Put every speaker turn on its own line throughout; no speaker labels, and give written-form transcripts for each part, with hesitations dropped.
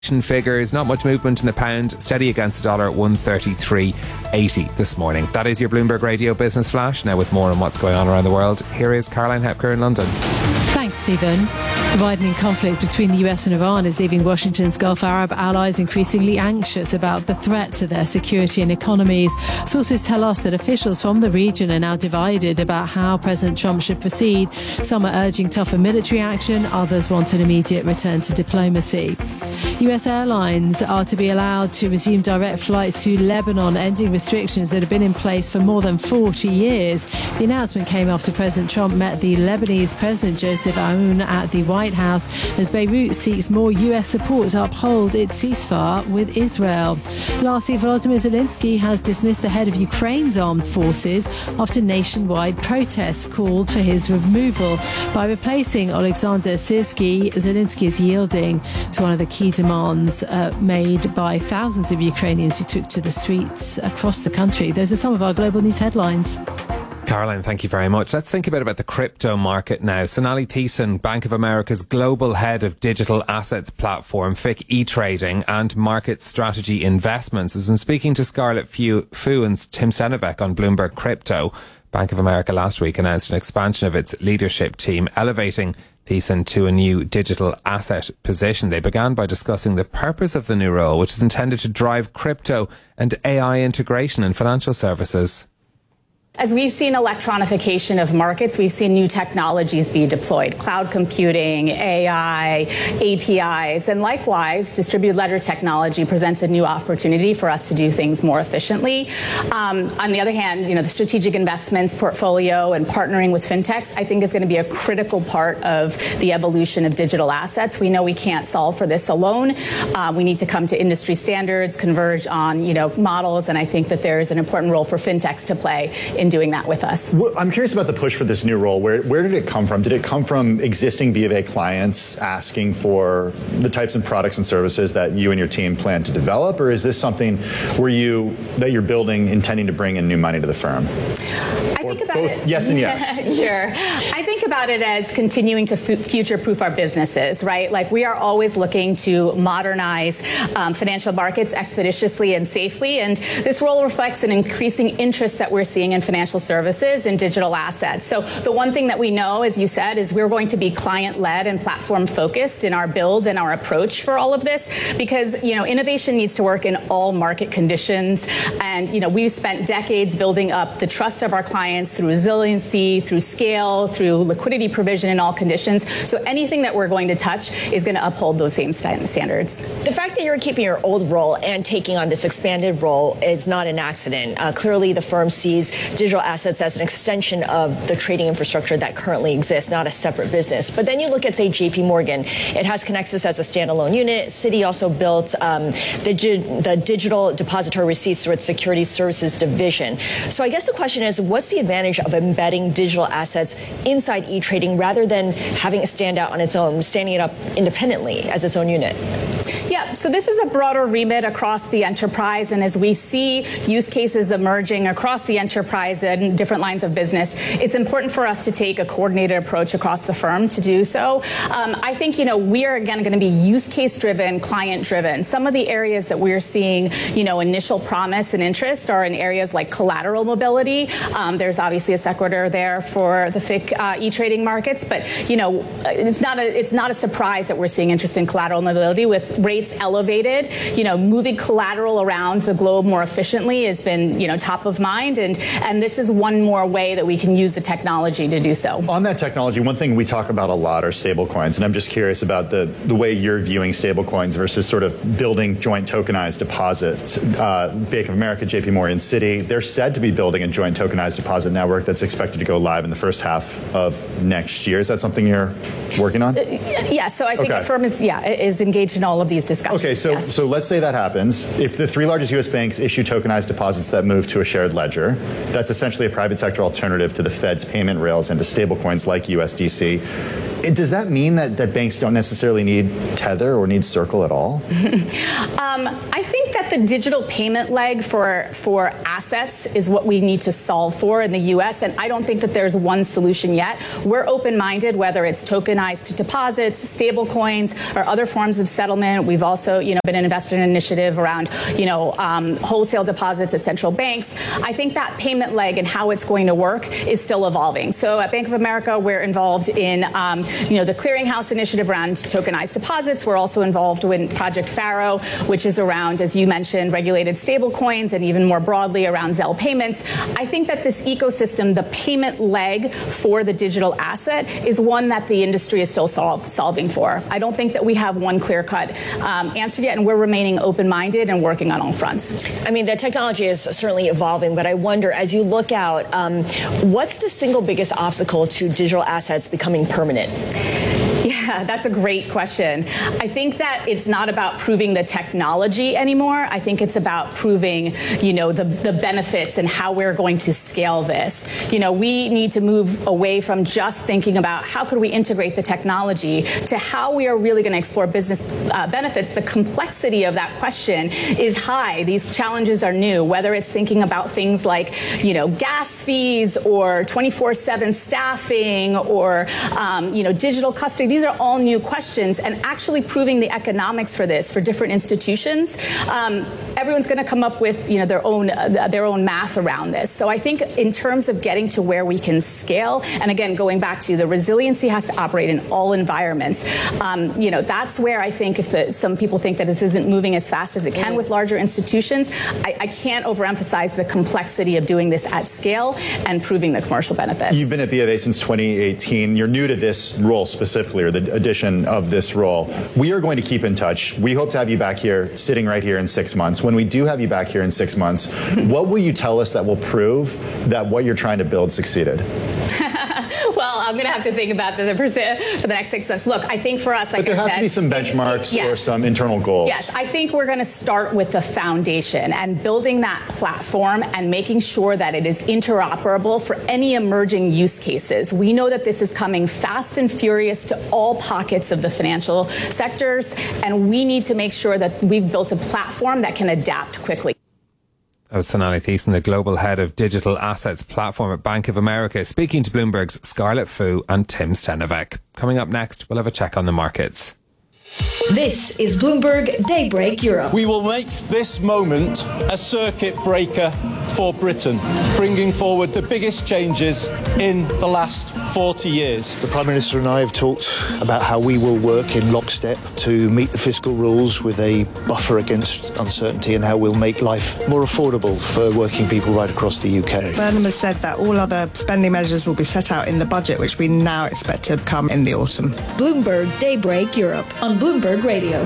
figures, not much movement in the pound, steady against the dollar at 133.80 this morning. That is your Bloomberg Radio Business Flash. Now with more on what's going on around the world, here is Caroline Hepker in London.
Thanks, Stephen. The widening conflict between the US and Iran is leaving Washington's Gulf Arab allies increasingly anxious about the threat to their security and economies. Sources tell us that officials from the region are now divided about how President Trump should proceed. Some are urging tougher military action, others want an immediate return to diplomacy. US airlines are to be allowed to resume direct flights to Lebanon, ending restrictions that have been in place for more than 40 years. The announcement came after President Trump met the Lebanese President Joseph Aoun at the White House as Beirut seeks more US support to uphold its ceasefire with Israel. Lastly, Volodymyr Zelensky has dismissed the head of Ukraine's armed forces after nationwide protests called for his removal. By replacing Alexander Syrsky, Zelensky is yielding to one of the key demands made by thousands of Ukrainians who took to the streets across the country. Those are some of our global news headlines.
Caroline, thank you very much. Let's think a bit about the crypto market now. Sonali Thiessen, Bank of America's global head of digital assets platform, FIC E-Trading and Market Strategy Investments, has been speaking to Scarlett Fu and Tim Senebeck on Bloomberg Crypto. Bank of America last week announced an expansion of its leadership team, elevating Thiessen to a new digital asset position. They began by discussing the purpose of the new role, which is intended to drive crypto and AI integration in financial services.
As we've seen electronification of markets, we've seen new technologies be deployed. Cloud computing, AI, APIs, and likewise, distributed ledger technology presents a new opportunity for us to do things more efficiently. On the other hand, the strategic investments portfolio and partnering with fintechs, I think, is going to be a critical part of the evolution of digital assets. We know we can't solve for this alone. We need to come to industry standards, converge on, models, and I think that there is an important role for fintechs to play in doing that with us.
Well, I'm curious about the push for this new role. Where did it come from? Did it come from existing B of A clients asking for the types of products and services that you and your team plan to develop, or is this something that you're building intending to bring in new money to the firm?
I think about
both
it.
Yes and yes.
Sure. I think about it as continuing to future-proof our businesses, right? Like, we are always looking to modernize financial markets expeditiously and safely, and this role reflects an increasing interest that we're seeing in financial services and digital assets. So the one thing that we know, as you said, is we're going to be client-led and platform-focused in our build and our approach for all of this, because, innovation needs to work in all market conditions. And, we've spent decades building up the trust of our clients through resiliency, through scale, through liquidity provision in all conditions. So anything that we're going to touch is going to uphold those same standards.
The fact that you're keeping your old role and taking on this expanded role is not an accident. Clearly, the firm sees digital assets as an extension of the trading infrastructure that currently exists, not a separate business. But then you look at, say, JP Morgan. It has Connexus as a standalone unit. Citi also built the digital depository receipts through its security services division. So I guess the question is, what's the advantage of embedding digital assets inside E-Trading rather than having it stand out on its own, standing it up independently as its own unit?
Yeah, so this is a broader remit across the enterprise, and as we see use cases emerging across the enterprise and different lines of business, it's important for us to take a coordinated approach across the firm to do so. I think, we are, again, going to be use case driven, client driven. Some of the areas that we're seeing, initial promise and interest are in areas like collateral mobility. There's obviously a sequitur there for the FIC E-Trading markets, but, it's not a surprise that we're seeing interest in collateral mobility with rates elevated. Moving collateral around the globe more efficiently has been, top of mind, and this is one more way that we can use the technology to do so. On that technology, one thing we talk about a lot are stablecoins, and I'm just curious about the way you're viewing stablecoins versus sort of building joint tokenized deposits. Bank of America, JP Morgan, Citi, they're said to be building a joint tokenized deposit network that's expected to go live in the first half of next year. Is that something you're working on? Yeah, so I think the firm is engaged in all of these discussions. Okay, so let's say that happens. If the three largest U.S. banks issue tokenized deposits that move to a shared ledger, that's essentially a private sector alternative to the Fed's payment rails and to stablecoins like USDC.
Does that mean that banks don't necessarily need Tether or need Circle at all?
I think that the digital payment leg for assets is what we need to solve for in the U.S., and I don't think that there's one solution yet. We're open-minded, whether it's tokenized deposits, stable coins, or other forms of settlement. We've also, been invested in an initiative around, wholesale deposits at central banks. I think that payment leg and how it's going to work is still evolving. So at Bank of America, we're involved in, the clearinghouse initiative around tokenized deposits. We're also involved in Project Faro, which is around, as you mentioned, regulated stable coins and even more broadly around Zelle payments. I think that this ecosystem, the payment leg for the digital asset, is one that the industry is still solving for. I don't think that we have one clear-cut answer yet, and we're remaining open-minded and working on all fronts.
I mean, the technology is certainly evolving, but I wonder, as you look out, what's the single biggest obstacle to digital assets becoming permanent?
Yeah, that's a great question. I think that it's not about proving the technology anymore. I think it's about proving, the benefits and how we're going to scale this. We need to move away from just thinking about how could we integrate the technology to how we are really going to explore business benefits. The complexity of that question is high. These challenges are new, whether it's thinking about things like, gas fees or 24/7 staffing or, digital custody. These are all new questions, and actually proving the economics for this for different institutions. Everyone's going to come up with their own math around this. So I think in terms of getting to where we can scale, and again going back to the resiliency has to operate in all environments. That's where I think if some people think that this isn't moving as fast as it can with larger institutions, I can't overemphasize the complexity of doing this at scale and proving the commercial benefit.
You've been at BofA since 2018. You're new to this role specifically, or the addition of this role. Yes. We are going to keep in touch. We hope to have you back here, sitting right here in 6 months. When we do have you back here in 6 months, what will you tell us that will prove that what you're trying to build succeeded?
Well, I'm going to have to think about the percent for the next 6 months. Look, I think for us, like I said,
but there have to be some benchmarks or some internal goals.
Yes, I think we're going to start with the foundation and building that platform and making sure that it is interoperable for any emerging use cases. We know that this is coming fast and furious to all pockets of the financial sectors, and we need to make sure that we've built a platform that can adapt quickly.
That was Sonali Thiessen, the Global Head of Digital Assets Platform at Bank of America, speaking to Bloomberg's Scarlett Fu and Tim Stenovec. Coming up next, we'll have a check on the markets.
This is Bloomberg Daybreak Europe.
We will make this moment a circuit breaker for Britain, bringing forward the biggest changes in the last 40 years.
The Prime Minister and I have talked about how we will work in lockstep to meet the fiscal rules with a buffer against uncertainty, and how we'll make life more affordable for working people right across the UK.
Burnham has said that all other spending measures will be set out in the budget, which we now expect to come in the autumn.
Bloomberg Daybreak Europe on Bloomberg Radio.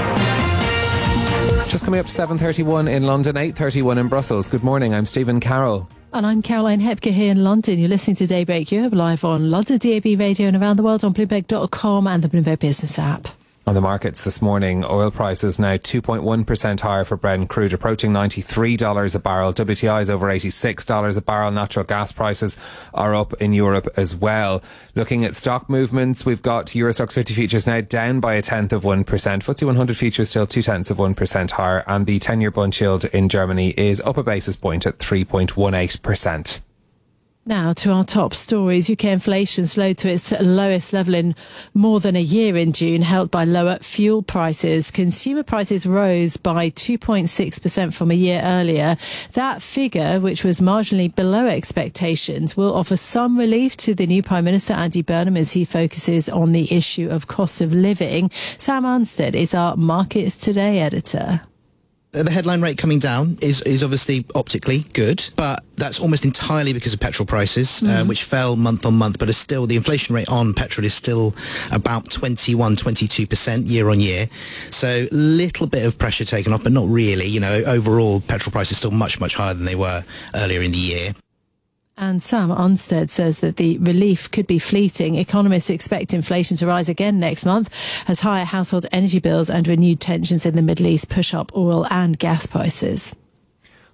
Just coming up 7:31 in London, 8:31 in Brussels. Good morning, I'm Stephen Carroll.
And I'm Caroline Hepker here in London. You're listening to Daybreak Europe live on London DAB Radio and around the world on Bloomberg.com and the Bloomberg Business app.
On the markets this morning, oil prices now 2.1% higher for Brent crude, approaching $93 a barrel. WTI is over $86 a barrel. Natural gas prices are up in Europe as well. Looking at stock movements, we've got Euro Stoxx 50 futures now down by 0.1%. FTSE 100 futures still 0.2% higher, and the 10-year bond yield in Germany is up a basis point at 3.18%.
Now to our top stories. UK inflation slowed to its lowest level in more than a year in June, helped by lower fuel prices. Consumer prices rose by 2.6% from a year earlier. That figure, which was marginally below expectations, will offer some relief to the new Prime Minister, Andy Burnham, as he focuses on the issue of cost of living. Sam Arnstead is our Markets Today editor.
The headline rate coming down is obviously optically good, but that's almost entirely because of petrol prices, which fell month on month, but the inflation rate on petrol is still about 22% year on year. So little bit of pressure taken off, but not really. Overall, petrol prices still much, much higher than they were earlier in the year.
And Sam Arnstead says that the relief could be fleeting. Economists expect inflation to rise again next month as higher household energy bills and renewed tensions in the Middle East push up oil and gas prices.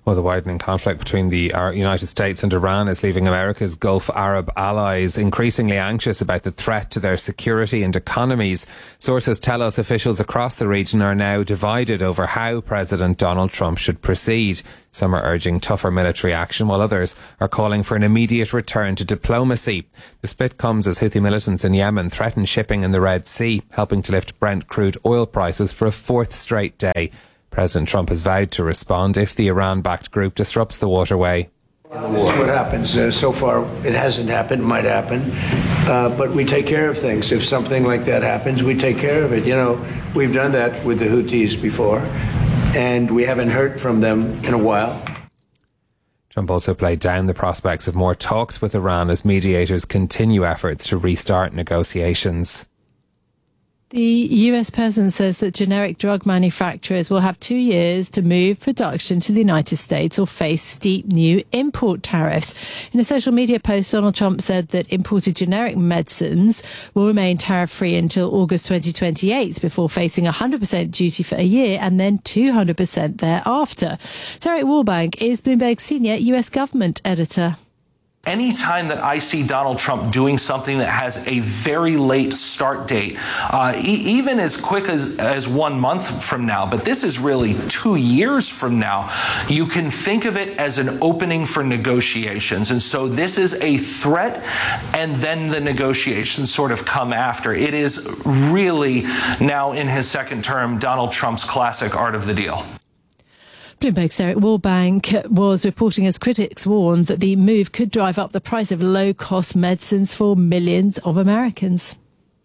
Well, the widening conflict between the United States and Iran is leaving America's Gulf Arab allies increasingly anxious about the threat to their security and economies. Sources tell us officials across the region are now divided over how President Donald Trump should proceed. Some are urging tougher military action, while others are calling for an immediate return to diplomacy. The split comes as Houthi militants in Yemen threaten shipping in the Red Sea, helping to lift Brent crude oil prices for a fourth straight day. President Trump has vowed to respond if the Iran-backed group disrupts the waterway.
What happens? So far, it hasn't happened, might happen, but we take care of things. If something like that happens, we take care of it. You know, we've done that with the Houthis before, and we haven't heard from them in a while.
Trump also played down the prospects of more talks with Iran as mediators continue efforts to restart negotiations.
The US president says that generic drug manufacturers will have 2 years to move production to the United States or face steep new import tariffs. In a social media post, Donald Trump said that imported generic medicines will remain tariff-free until August 2028 before facing 100% duty for a year and then 200% thereafter. Derek Warbank is Bloomberg's senior US government editor.
Anytime that I see Donald Trump doing something that has a very late start date, even as quick as 1 month from now, but this is really 2 years from now, you can think of it as an opening for negotiations. And so this is a threat, and then the negotiations sort of come after. It is really now in his second term, Donald Trump's classic art of the deal.
Bloomberg's Derek Warbank was reporting as critics warned that the move could drive up the price of low-cost medicines for millions of Americans.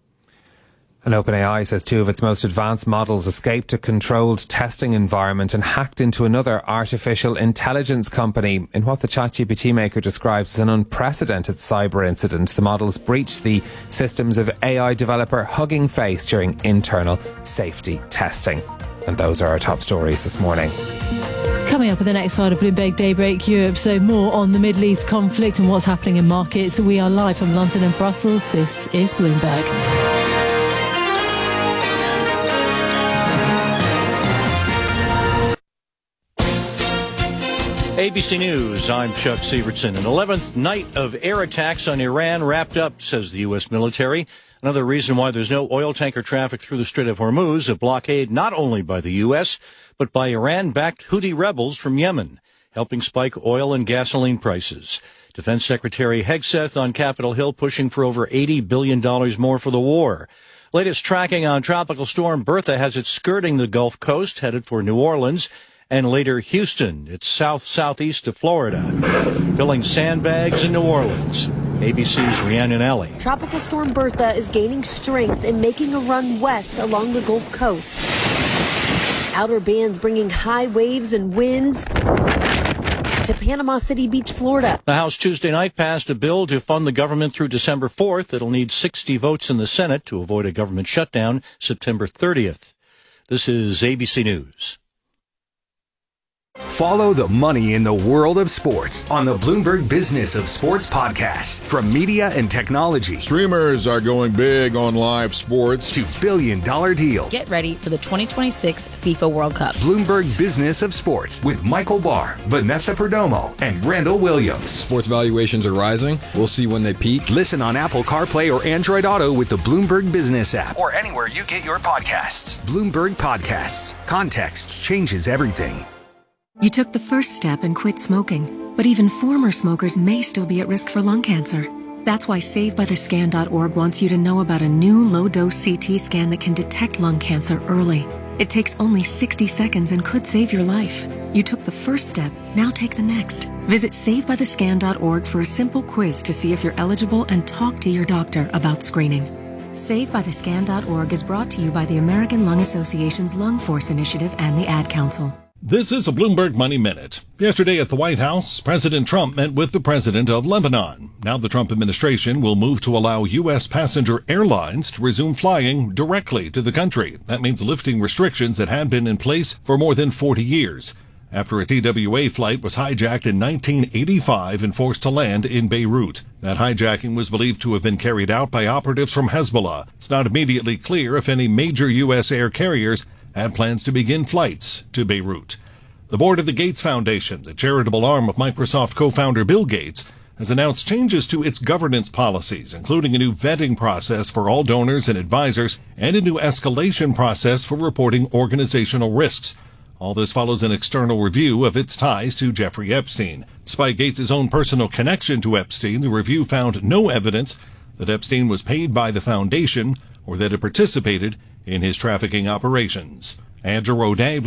And OpenAI says 2 of its most advanced models escaped a controlled testing environment and hacked into another artificial intelligence company. In what the ChatGPT maker describes as an unprecedented cyber incident, the models breached the systems of AI developer Hugging Face during internal safety testing. And those are our top stories this morning.
Coming up in the next part of Bloomberg Daybreak Europe, so more on the Middle East conflict and what's happening in markets. We are live from London and Brussels. This is Bloomberg.
ABC News, I'm Chuck Sievertson. An 11th night of air attacks on Iran wrapped up, says the U.S. military. Another reason why there's no oil tanker traffic through the Strait of Hormuz, a blockade not only by the U.S., but by Iran-backed Houthi rebels from Yemen, helping spike oil and gasoline prices. Defense Secretary Hegseth on Capitol Hill pushing for over $80 billion more for the war. Latest tracking on Tropical Storm Bertha has it skirting the Gulf Coast, headed for New Orleans, and later Houston. It's southeast of Florida, filling sandbags in New Orleans. ABC's Rhiannon Alley.
Tropical Storm Bertha is gaining strength and making a run west along the Gulf Coast. Outer bands bringing high waves and winds to Panama City Beach, Florida.
The House Tuesday night passed a bill to fund the government through December 4th. It'll need 60 votes in the Senate to avoid a government shutdown September 30th. This is ABC News.
Follow the money in the world of sports on the Bloomberg Business of Sports podcast. From media and technology,
streamers are going big on live sports,
to billion-dollar deals.
Get ready for the 2026 FIFA World Cup.
Bloomberg Business of Sports with Michael Barr, Vanessa Perdomo, and Randall Williams.
Sports valuations are rising. We'll see when they peak.
Listen on Apple CarPlay or Android Auto with the Bloomberg Business app, or anywhere you get your podcasts. Bloomberg Podcasts. Context changes everything.
You took the first step and quit smoking, but even former smokers may still be at risk for lung cancer. That's why SaveByTheScan.org wants you to know about a new low-dose CT scan that can detect lung cancer early. It takes only 60 seconds and could save your life. You took the first step, now take the next. Visit SaveByTheScan.org for a simple quiz to see if you're eligible and talk to your doctor about screening. SaveByTheScan.org is brought to you by the American Lung Association's Lung Force Initiative and the Ad Council.
This is a Bloomberg Money Minute. Yesterday at the White House, President Trump met with the president of Lebanon. Now the Trump administration will move to allow U.S. passenger airlines to resume flying directly to the country. That means lifting restrictions that had been in place for more than 40 years. After a TWA flight was hijacked in 1985 and forced to land in Beirut. That hijacking was believed to have been carried out by operatives from Hezbollah. It's not immediately clear if any major U.S. air carriers had plans to begin flights to Beirut. The board of the Gates Foundation, the charitable arm of Microsoft co-founder Bill Gates, has announced changes to its governance policies, including a new vetting process for all donors and advisors and a new escalation process for reporting organizational risks. All this follows an external review of its ties to Jeffrey Epstein. Despite Gates' own personal connection to Epstein, the review found no evidence that Epstein was paid by the foundation or that it participated in his trafficking operations. Andrew O'Day,